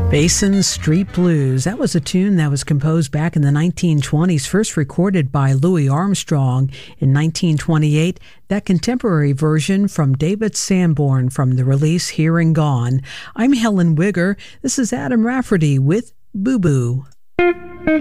Basin Street Blues. That was a tune that was composed back in the 1920s, first recorded by Louis Armstrong in 1928. That contemporary version from David Sanborn from the release Here and Gone. I'm Helen Wigger. This is Adam Rafferty with Boo Boo.